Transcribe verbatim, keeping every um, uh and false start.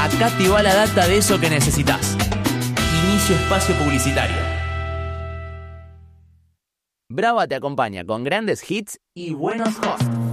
Acá te va la data de eso que necesitas. Inicio espacio publicitario. Brava te acompaña con grandes hits y buenos hosts.